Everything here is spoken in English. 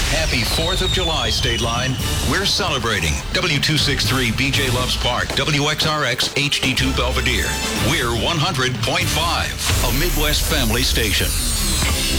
Happy 4th of July, State Line. We're celebrating. W263 BJ Loves Park, WXRX HD2 Belvedere. We're 100.5, a Midwest family station.